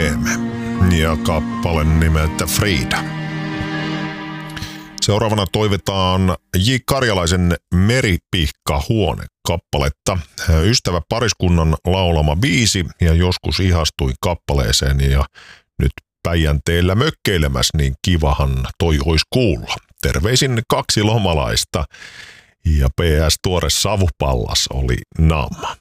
teemme ja kappale nimeltä Frida. Seuraavana toivotaan J. Karjalaisen Meripihkahuone kappaletta. Ystävä pariskunnan laulama biisi ja joskus ihastuin kappaleeseen ja nyt Päijänteellä mökkeilemäs, niin kivahan toi ois kuulla. Terveisin 2 lomalaista ja PS tuore savupallas oli naama.